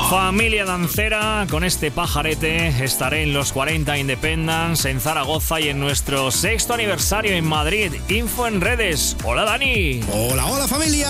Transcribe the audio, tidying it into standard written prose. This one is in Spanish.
Familia dancera, con este pajarete estaré en los 40 Independence en Zaragoza y en nuestro 6º aniversario en Madrid. Info en redes. Hola Dani. Hola, hola familia.